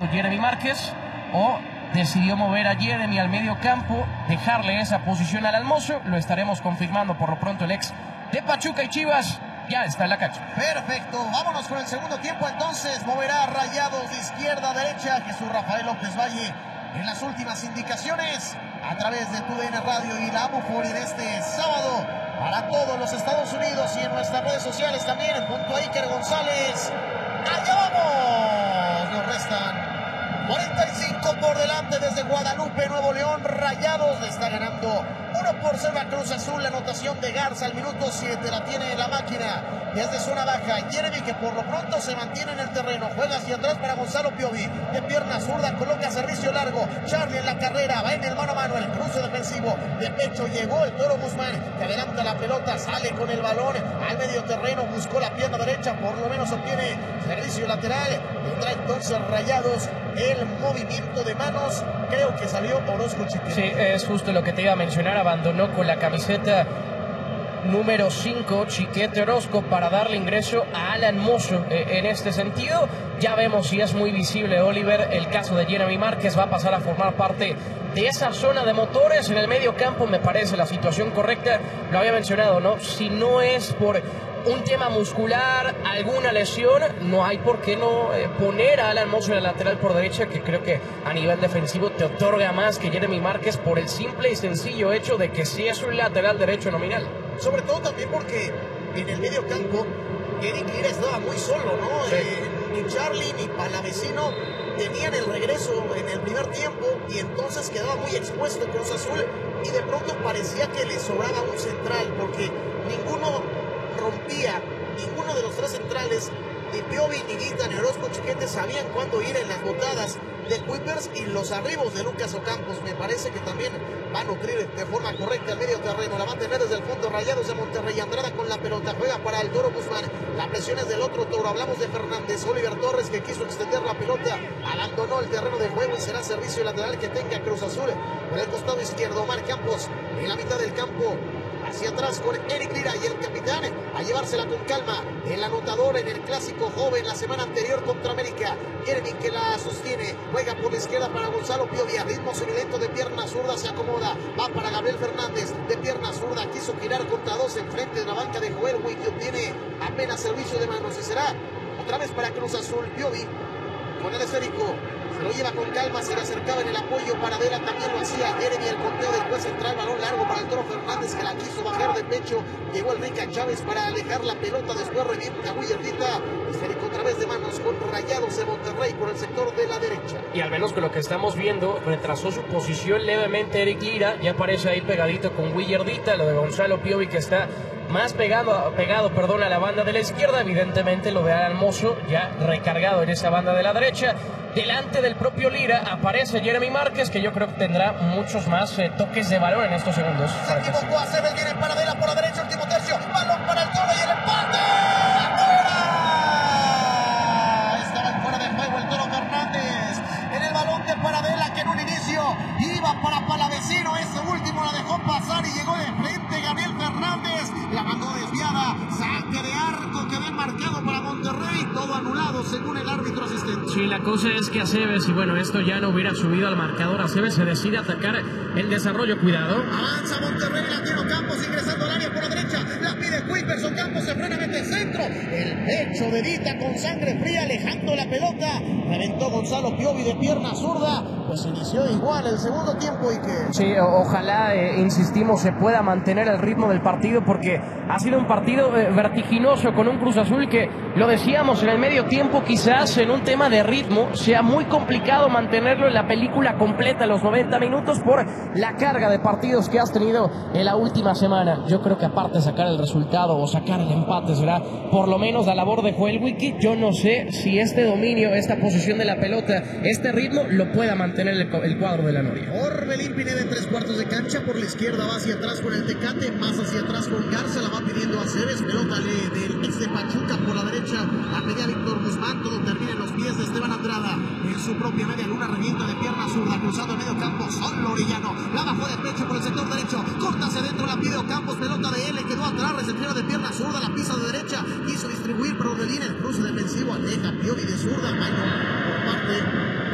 momento Jeremy Márquez, o decidió mover a Jeremy al medio campo, dejarle esa posición al Almozo. Lo estaremos confirmando. Por lo pronto el ex de Pachuca y Chivas ya está en la cancha. Perfecto, vámonos con el segundo tiempo entonces. Moverá Rayados de izquierda a derecha. Jesús Rafael López Valle en las últimas indicaciones a través de TUDN Radio y la Bufori de este sábado para todos los Estados Unidos y en nuestras redes sociales también, junto a Iker González. ¡Allá vamos! Nos restan 45 por delante desde Guadalupe, Nuevo León. Rayados le está ganando 1-0 a Cruz Azul. La anotación de Garza al minuto 7 la tiene la máquina desde zona baja. Jeremy, que por lo pronto se mantiene en el terreno, juega hacia atrás para Gonzalo Piovi, de pierna zurda coloca servicio largo. Charlie en la carrera, va en el mano a mano, el cruce defensivo de pecho, llegó el Toro Guzmán, que adelanta la pelota, sale con el balón al medio terreno, buscó la pierna derecha, por lo menos obtiene servicio lateral. Tendrá entonces Rayados el movimiento de manos. Creo que salió Orozco Chiquete. Sí, es justo lo que te iba a mencionar. Abandonó con la camiseta número 5 Chiquete Orozco para darle ingreso a Alan Mozo. En este sentido, ya vemos si es muy visible, Oliver, el caso de Jeremy Márquez. Va a pasar a formar parte de esa zona de motores en el medio campo. Me parece la situación correcta. Lo había mencionado, ¿no? Si no es por un tema muscular, alguna lesión, no hay por qué no poner a Alan Mozo en el lateral por derecha, que creo que a nivel defensivo te otorga más que Jeremy Márquez por el simple y sencillo hecho de que sí es un lateral derecho nominal. Sobre todo también porque en el medio campo Eric Lira estaba muy solo, ¿no? Sí. Ni Charlie ni Palavecino tenían el regreso en el primer tiempo y entonces quedaba muy expuesto Cruz Azul y de pronto parecía que le sobraba un central porque ninguno rompía, ninguno de los tres centrales, ni Piovi, ni Guita, ni Orozco Chiquete sabían cuándo ir en las botadas de Kuipers y los arribos de Lucas Ocampos. Me parece que también va a nutrir de forma correcta el medio terreno. La va a tener desde el fondo Rayados de Monterrey. Andrada con la pelota, juega para el Toro Guzmán. La presión es del otro Toro. Hablamos de Fernández. Oliver Torres, que quiso extender la pelota, abandonó el terreno de juego y será servicio lateral que tenga Cruz Azul. Por el costado izquierdo, Omar Campos en la mitad del campo. Hacia atrás con Eric Lira y el capitán a llevársela con calma. El anotador en el clásico joven la semana anterior contra América. Jeremy, que la sostiene, juega por la izquierda para Gonzalo Piovi, a ritmo semilento de pierna zurda, se acomoda, va para Gabriel Fernández, de pierna zurda, quiso girar contra dos en frente de la banca de Joel Wing, que obtiene apenas servicio de manos y será otra vez para Cruz Azul. Piovi con el esférico, se lo lleva con calma, se le acercaba en el apoyo para Vela, también lo hacía Jeremy, el conteo después central, balón largo para el Toro Fernández, que la quiso bajar de pecho, llegó Enrique Chávez para alejar la pelota, después revienta Willardita, esférico otra vez de manos con Rayados de Monterrey por el sector de la derecha. Y al menos con lo que estamos viendo, retrasó su posición levemente Eric Lira, ya aparece ahí pegadito con Willardita, lo de Gonzalo Piovi que está más pegado a la banda de la izquierda. Evidentemente lo de Alan Mozo ya recargado en esa banda de la derecha. Delante del propio Lira aparece Jeremy Márquez, que yo creo que tendrá muchos más toques de balón en estos segundos. Se equivocó Aceves, viene para Vela por la derecha, último tercio, balón para el Toro y el empate. Estaba fuera de juego el Toro Fernández en el balón de Paradela, que en un inicio iba para Palavecino, ese último la dejó pasar y llegó de frente Gabriel Fernández, la mandó desviada, saque de arco que ven marcado para Monterrey, todo anulado según el árbitro asistente. Sí, la cosa es que Aceves, y bueno, esto ya no hubiera subido al marcador, Aceves se decide atacar el desarrollo, cuidado. Avanza Monterrey, la tiene Ocampos ingresando al área por la derecha, la pide Kuipers, Ocampos se frena, mete el centro, el pecho de Dita con sangre fría alejando la pelota, reventó Gonzalo Piovi de pierna zurda, pues inició igual el segundo tiempo y que... Sí, ojalá, insistimos, se pueda mantener el ritmo del partido porque ha sido un partido vertiginoso con un Cruz Azul que, lo decíamos en el medio tiempo, quizás en un tema de ritmo sea muy complicado mantenerlo en la película completa, los 90 minutos, por la carga de partidos que has tenido en la última semana. Yo creo que aparte de sacar el resultado o sacar el empate será por lo menos la labor de Joel Wiki. Yo no sé si este dominio, esta posición de la pelota, este ritmo lo pueda mantener el cuadro de la Noria. Orbelín Pineda en tres cuartos de cancha, por la izquierda va hacia atrás con el Tecate, más hacia atrás con Garza, la va pidiendo Aceves, pelota del ex de Pachuca por la derecha, a media Víctor Guzmán, todo termina en los pies de Esteban Andrada, en su propia media luna, revienta de pierna zurda, cruzando el medio campo, solo Orellano, la bajó de pecho por el sector derecho, corta hacia adentro, la pide Ocampos, pelota de él, quedó atrás, recepciona de pierna zurda, la pisa de derecha, quiso distribuir, pero Orbelín, el cruce defensivo, aleja Piovi de zurda, mano por parte